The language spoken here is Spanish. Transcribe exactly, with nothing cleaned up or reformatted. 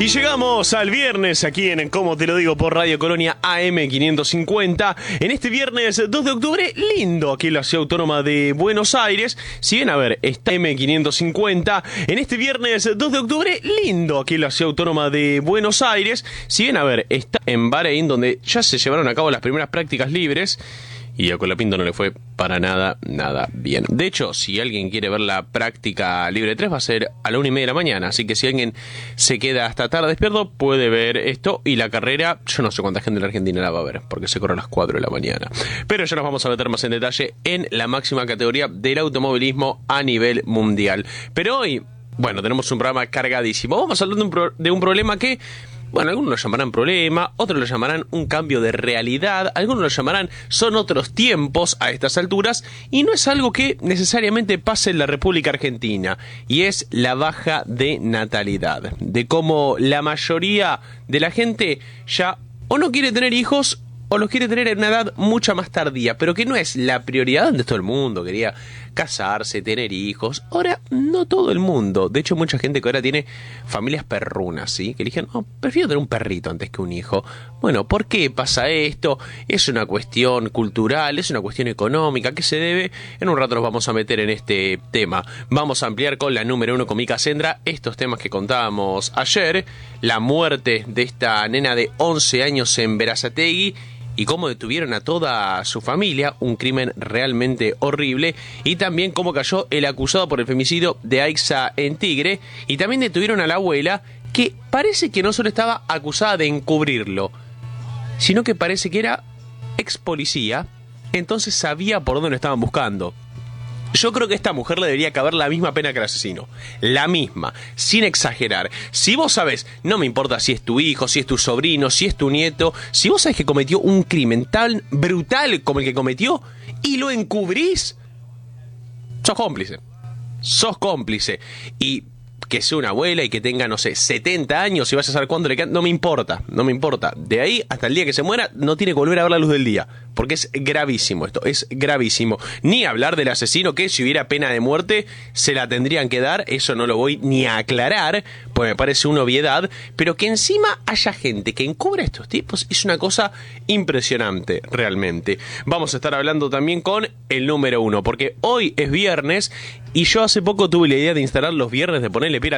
Y llegamos al viernes aquí en Como Te Lo Digo por Radio Colonia A M quinientos cincuenta. En este viernes dos de octubre, lindo aquí en la Ciudad Autónoma de Buenos Aires. Si bien, a ver, está A M quinientos cincuenta. En este viernes dos de octubre, lindo aquí en la Ciudad Autónoma de Buenos Aires. Si bien, a ver, está en Bahrein, donde ya se llevaron a cabo las primeras prácticas libres. Y a Colapinto no le fue para nada, nada bien. De hecho, si alguien quiere ver la práctica libre tres, va a ser a la una y media de la mañana. Así que si alguien se queda hasta tarde despierto, puede ver esto. Y la carrera, yo no sé cuánta gente en la Argentina la va a ver, porque se corre a las cuatro de la mañana. Pero ya nos vamos a meter más en detalle en la máxima categoría del automovilismo a nivel mundial. Pero hoy, bueno, tenemos un programa cargadísimo. Vamos a hablar de un, pro- de un problema que... Bueno, algunos lo llamarán problema, otros lo llamarán un cambio de realidad, algunos lo llamarán son otros tiempos a estas alturas, y no es algo que necesariamente pase en la República Argentina, y es la baja de natalidad, de cómo la mayoría de la gente ya o no quiere tener hijos o los quiere tener en una edad mucha más tardía, pero que no es la prioridad. Antes todo el mundo quería casarse, tener hijos. Ahora no todo el mundo. De hecho, mucha gente que ahora tiene familias perrunas, ¿sí? Que eligen, oh, prefiero tener un perrito antes que un hijo. Bueno, ¿por qué pasa esto? Es una cuestión cultural, es una cuestión económica. ¿Qué se debe? En un rato nos vamos a meter en este tema. Vamos a ampliar con la número uno, con Mica Sendra, estos temas que contábamos ayer. La muerte de esta nena de once años en Berazategui y cómo detuvieron a toda su familia, un crimen realmente horrible, y también cómo cayó el acusado por el femicidio de Aixa en Tigre, y también detuvieron a la abuela, que parece que no solo estaba acusada de encubrirlo, sino que parece que era ex policía, entonces sabía por dónde lo estaban buscando. Yo creo que a esta mujer le debería caber la misma pena que al asesino. La misma, sin exagerar. Si vos sabés, no me importa si es tu hijo, si es tu sobrino, si es tu nieto, si vos sabés que cometió un crimen tan brutal como el que cometió y lo encubrís, sos cómplice. Sos cómplice. Y que sea una abuela y que tenga, no sé, setenta años y vaya a saber cuándo le queda, no me importa, no me importa. De ahí hasta el día que se muera, no tiene que volver a ver la luz del día. Porque es gravísimo esto, es gravísimo. Ni hablar del asesino, que si hubiera pena de muerte, se la tendrían que dar. Eso no lo voy ni a aclarar, pues me parece una obviedad. Pero que encima haya gente que encubre a estos tipos es una cosa impresionante, realmente. Vamos a estar hablando también con el número uno, porque hoy es viernes y yo hace poco tuve la idea de instalar los viernes, de ponerle pila